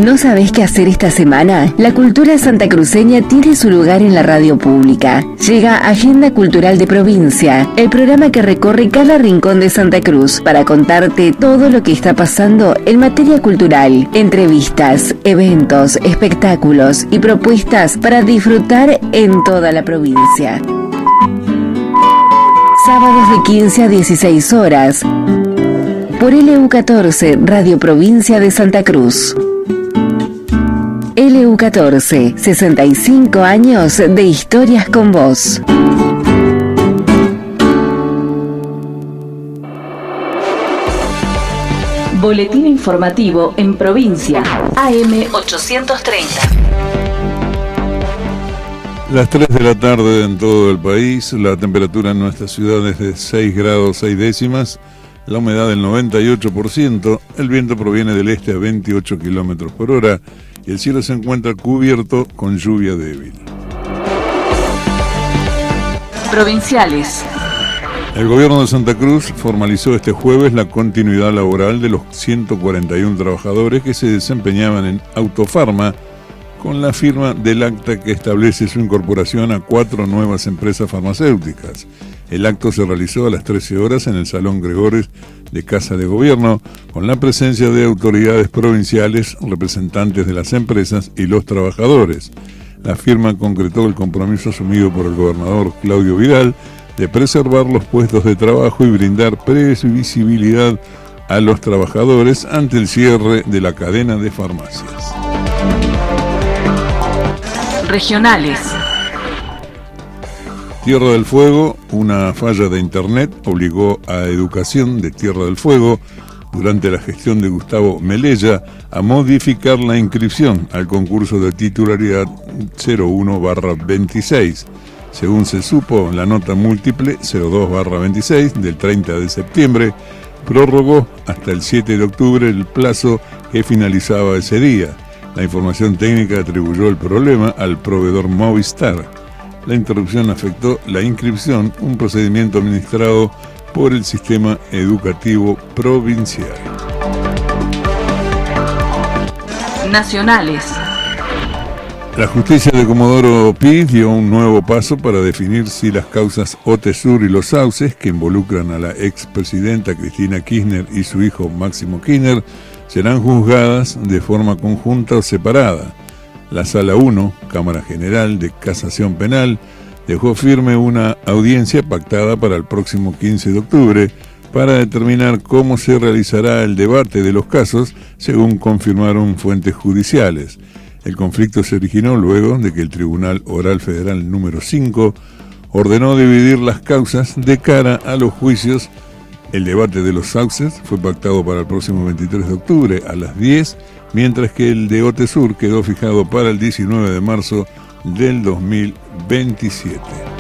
¿No sabés qué hacer esta semana? La cultura santacruceña tiene su lugar en la radio pública. Llega Agenda Cultural de Provincia, el programa que recorre cada rincón de Santa Cruz para contarte todo lo que está pasando en materia cultural, entrevistas, eventos, espectáculos y propuestas para disfrutar en toda la provincia. Sábados de 15 a 16 horas por LU14, Radio Provincia de Santa Cruz. LU14, 65 años de historias con vos. Boletín informativo en provincia, AM 830. Las 3 de la tarde en todo el país, la temperatura en nuestra ciudad es de 6 grados 6 décimas, la humedad del 98%, el viento proviene del este a 28 kilómetros por hora y el cielo se encuentra cubierto con lluvia débil. Provinciales. El gobierno de Santa Cruz formalizó este jueves la continuidad laboral de los 141 trabajadores que se desempeñaban en Autofarma con la firma del acta que establece su incorporación a 4 nuevas empresas farmacéuticas. El acto se realizó a las 13 horas en el Salón Gregores de Casa de Gobierno, con la presencia de autoridades provinciales, representantes de las empresas y los trabajadores. La firma concretó el compromiso asumido por el gobernador Claudio Vidal de preservar los puestos de trabajo y brindar previsibilidad a los trabajadores ante el cierre de la cadena de farmacias. Regionales. Tierra del Fuego, una falla de internet obligó a Educación de Tierra del Fuego, durante la gestión de Gustavo Melella, a modificar la inscripción al concurso de titularidad 01/26. Según se supo, la nota múltiple 02/26 del 30 de septiembre prorrogó hasta el 7 de octubre el plazo que finalizaba ese día. La información técnica atribuyó el problema al proveedor Movistar. La interrupción afectó la inscripción, un procedimiento administrado por el Sistema Educativo Provincial. Nacionales. La justicia de Comodoro Pi dio un nuevo paso para definir si las causas Otesur y Los Sauces, que involucran a la expresidenta Cristina Kirchner y su hijo Máximo Kirchner, serán juzgadas de forma conjunta o separada. La Sala 1, Cámara General de Casación Penal, dejó firme una audiencia pactada para el próximo 15 de octubre para determinar cómo se realizará el debate de los casos, según confirmaron fuentes judiciales. El conflicto se originó luego de que el Tribunal Oral Federal número 5 ordenó dividir las causas de cara a los juicios. El debate de los sauces fue pactado para el próximo 23 de octubre a las 10, mientras que el de Otesur quedó fijado para el 19 de marzo del 2027.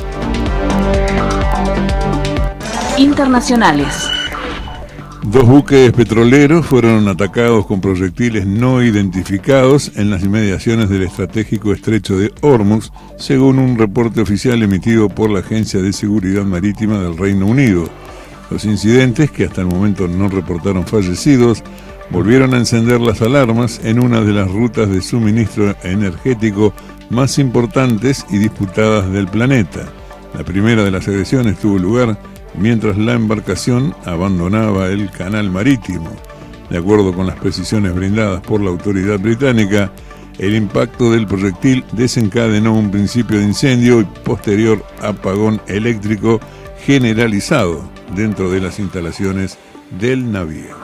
Internacionales. 2 buques petroleros fueron atacados con proyectiles no identificados en las inmediaciones del estratégico estrecho de Hormuz, según un reporte oficial emitido por la Agencia de Seguridad Marítima del Reino Unido. Los incidentes, que hasta el momento no reportaron fallecidos, volvieron a encender las alarmas en una de las rutas de suministro energético más importantes y disputadas del planeta. La primera de las agresiones tuvo lugar mientras la embarcación abandonaba el canal marítimo. De acuerdo con las precisiones brindadas por la autoridad británica, el impacto del proyectil desencadenó un principio de incendio y posterior apagón eléctrico generalizado dentro de las instalaciones del navío.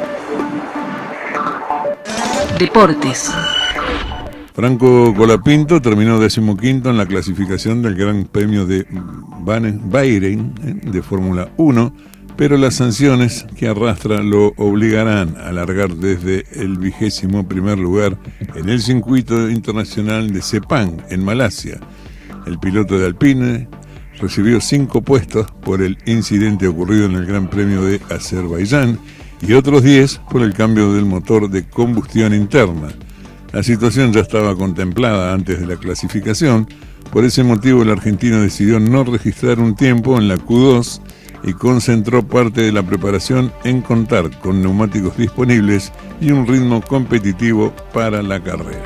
Deportes. Franco Colapinto terminó 15º en la clasificación del Gran Premio de Bahrein de Fórmula 1, pero las sanciones que arrastra lo obligarán a largar desde el 21º lugar en el circuito internacional de Sepang, en Malasia. El piloto de Alpine recibió 5 puestos por el incidente ocurrido en el Gran Premio de Azerbaiyán y otros 10 por el cambio del motor de combustión interna. La situación ya estaba contemplada antes de la clasificación, por ese motivo el argentino decidió no registrar un tiempo en la Q2 y concentró parte de la preparación en contar con neumáticos disponibles y un ritmo competitivo para la carrera.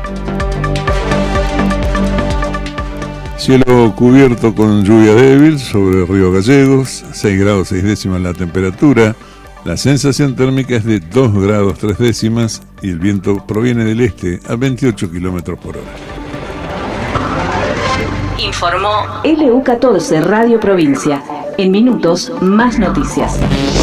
Cielo cubierto con lluvia débil sobre Río Gallegos, 6 grados 6 décimas la temperatura, la sensación térmica es de 2 grados 3 décimas y el viento proviene del este a 28 kilómetros por hora. Informó LU14 Radio Provincia. En minutos, más noticias.